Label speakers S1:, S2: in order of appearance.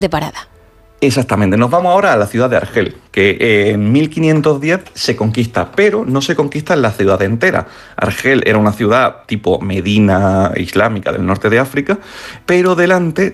S1: de parada.
S2: Exactamente, nos vamos ahora a la ciudad de Argel, que en 1510 se conquista, pero no se conquista en la ciudad entera. Argel era una ciudad tipo Medina islámica del norte de África, pero delante